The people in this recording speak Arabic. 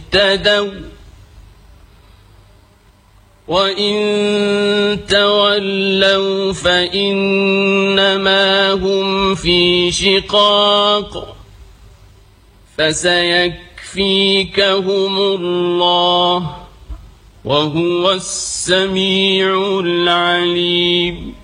اهتدوا وإن تولوا فإنما هم في شقاق فسيكفيكهم الله وهو السميع العليم.